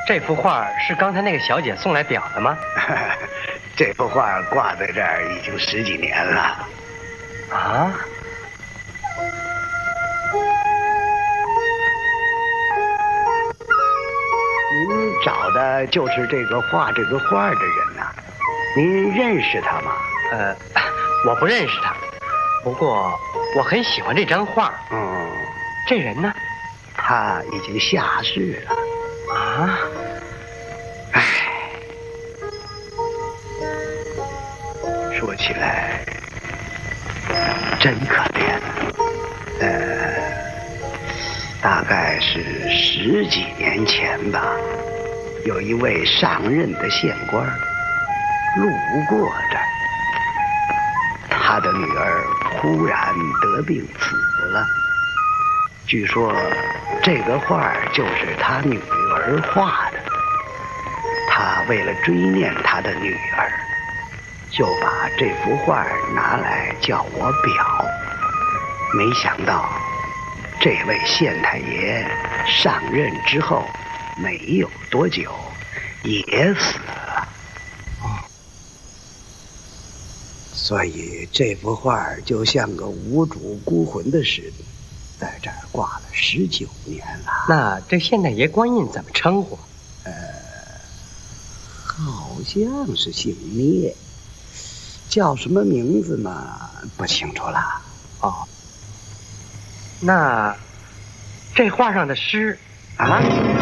这幅画是刚才那个小姐送来裱的吗？ 这幅画挂在这儿已经10几年了。 啊？ 您找的就是这个画的人呐？您认识他吗？ 我不认识他，不过我很喜欢这张画。这人呢？ 他已经下世了。 啊？ 唉，说起来真可怜。大概是10几年前吧，有一位上任的县官路过这儿，他的女儿忽然得病死了。据说这个画就是他女儿画的。他为了追念他的女儿，就把这幅画拿来叫我裱。没想到这位县太爷上任之后没有多久也死了。所以这幅画就像个无主孤魂的似的，在这儿挂了19年了。 那这县太爷官印怎么称呼？ 好像是姓聂，叫什么名字嘛不清楚了。 那这画上的诗啊？